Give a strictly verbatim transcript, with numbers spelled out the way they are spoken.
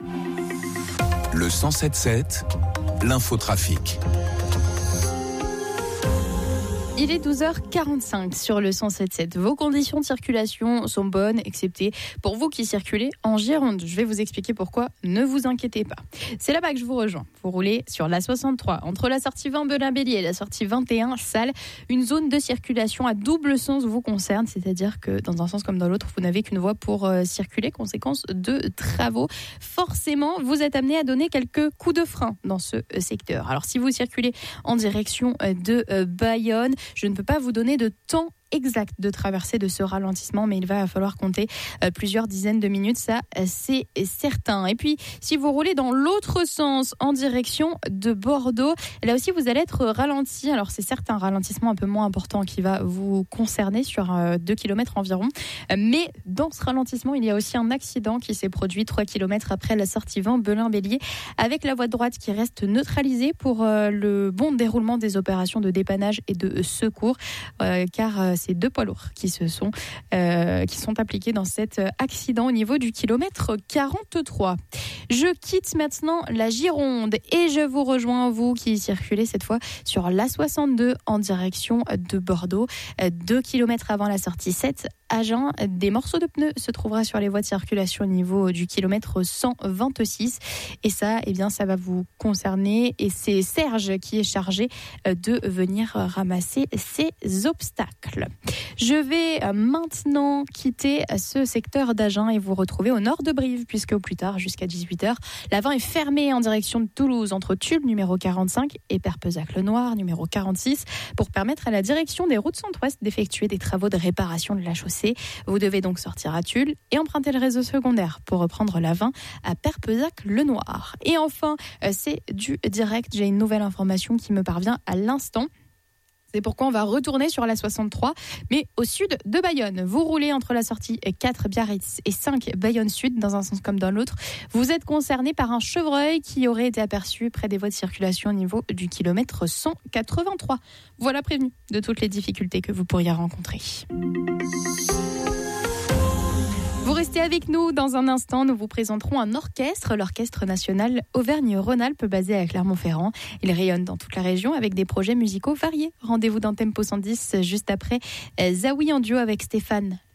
Le cent sept sept, l'infotrafic. Il est douze heures quarante-cinq sur le cent sept sept. Vos conditions de circulation sont bonnes, excepté pour vous qui circulez en Gironde. Je vais vous expliquer pourquoi, ne vous inquiétez pas. C'est là-bas que je vous rejoins. Vous roulez sur la soixante-trois, entre la sortie vingt Belin-Bélier et la sortie vingt et un Salles. Une zone de circulation à double sens vous concerne, c'est-à-dire que dans un sens comme dans l'autre, vous n'avez qu'une voie pour euh, circuler, conséquence de travaux. Forcément, vous êtes amené à donner quelques coups de frein dans ce euh, secteur. Alors si vous circulez en direction euh, de euh, Bayonne, je ne peux pas vous donner de temps exact de traversée de ce ralentissement, mais il va falloir compter euh, plusieurs dizaines de minutes, ça euh, c'est certain. Et puis, si vous roulez dans l'autre sens, en direction de Bordeaux, là aussi vous allez être ralenti. Alors c'est certes un ralentissement un peu moins important qui va vous concerner sur euh, deux kilomètres environ, euh, mais dans ce ralentissement, il y a aussi un accident qui s'est produit trois kilomètres après la sortie vingt Belin-Bélier, avec la voie de droite qui reste neutralisée pour euh, le bon déroulement des opérations de dépannage et de secours, euh, car euh, c'est deux poids lourds qui se sont euh, qui sont impliqués dans cet accident au niveau du kilomètre quarante-trois. Je quitte maintenant la Gironde et je vous rejoins, vous qui circulez cette fois sur l'A soixante-deux en direction de Bordeaux, deux kilomètres avant la sortie sept. Agen, des morceaux de pneus se trouvera sur les voies de circulation au niveau du kilomètre cent vingt-six. Et ça, eh bien, ça va vous concerner. Et c'est Serge qui est chargé de venir ramasser ces obstacles. Je vais maintenant quitter ce secteur d'Agen et vous retrouver au nord de Brive, puisque au plus tard, jusqu'à dix-huit heures, la vingt est fermée en direction de Toulouse, entre Tulle, numéro quarante-cinq, et Perpezac-le-Noir, numéro quarante-six, pour permettre à la direction des routes centre-ouest d'effectuer des travaux de réparation de la chaussée. Vous devez donc sortir à Tulle et emprunter le réseau secondaire pour reprendre la vingt à Perpezac-le-Noir. Et enfin, c'est du direct. J'ai une nouvelle information qui me parvient à l'instant. C'est pourquoi on va retourner sur la soixante-trois, mais au sud de Bayonne. Vous roulez entre la sortie quatre Biarritz et cinq Bayonne Sud, dans un sens comme dans l'autre. Vous êtes concerné par un chevreuil qui aurait été aperçu près des voies de circulation au niveau du kilomètre cent quatre-vingt-trois. Voilà prévenu de toutes les difficultés que vous pourriez rencontrer. Vous restez avec nous dans un instant, nous vous présenterons un orchestre, l'Orchestre National Auvergne-Rhône-Alpes basé à Clermont-Ferrand. Il rayonne dans toute la région avec des projets musicaux variés. Rendez-vous dans Tempo cent dix juste après Zawi en duo avec Stéphane